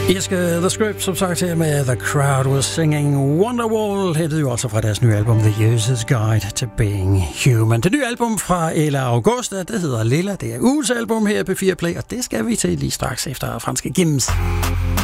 Irske The Script, som sagt her med The Crowd Was Singing Wonderwall, hættede jo også fra deres nye album The User's Guide to Being Human. Det nye album fra Ella Augusta, det hedder Lilla, det er ugens album her på P4 Play, og det skal vi til lige straks efter franske Gims.